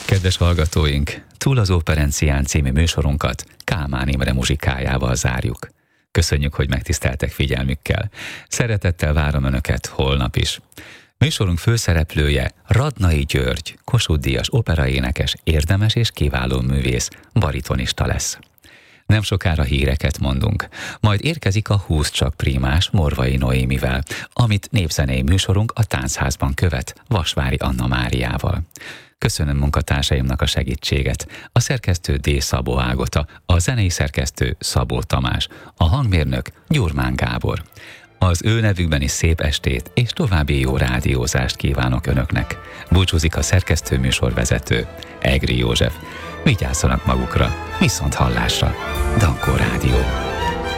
Kedves hallgatóink, Túl az Operencián című műsorunkat Kálmán Imre muzsikájával zárjuk. Köszönjük, hogy megtiszteltek figyelmükkel. Szeretettel várom Önöket holnap is. Műsorunk főszereplője Radnai György, Kossuth-díjas operaénekes, érdemes és kiváló művész, baritonista lesz. Nem sokára híreket mondunk, majd érkezik a 20 csak prímás Morvai Noémivel, amit népzenei műsorunk a Táncházban követ Vasvári Anna Máriával. Köszönöm munkatársaimnak a segítséget, a szerkesztő D. Szabó Ágota, a zenei szerkesztő Szabó Tamás, a hangmérnök Gyurmán Gábor. Az ő nevükben is szép estét és további jó rádiózást kívánok Önöknek. Búcsúzik a szerkesztő műsorvezető, Egri József. Vigyázzanak magukra, viszont hallásra. Dankó Rádió.